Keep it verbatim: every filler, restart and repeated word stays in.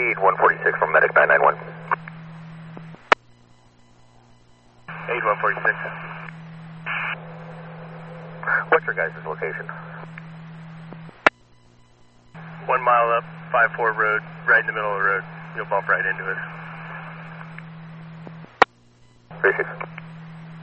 eight one forty-six from Medic nine nine one. eight one forty-six. What's your guys' location? One mile up, five four road, right in the middle of the road. You'll bump right into us. three six.